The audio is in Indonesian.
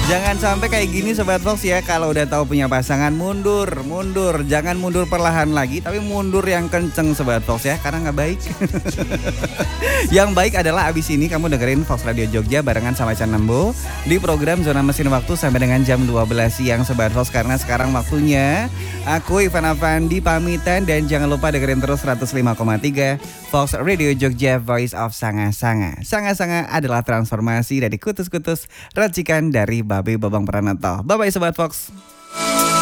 Jangan sampai kayak gini Sobat Fox ya. Kalau udah tahu punya pasangan mundur. Jangan mundur perlahan lagi, tapi mundur yang kenceng Sobat Fox ya, karena nggak baik. Yang baik adalah abis ini kamu dengerin Fox Radio Jogja barengan sama Chan Nembo di program Zona Mesin Waktu sampai dengan jam 12 siang Sobat Fox. Karena sekarang waktunya aku Ivan Afandi pamitan, dan jangan lupa dengerin terus 105,3 Fox Radio Jogja, Voice of Sanga-Sanga. Sanga-Sanga adalah transformasi dari kutus-kutus racikan dari Babe Babang Pranoto. Bye-bye Sobat Fox.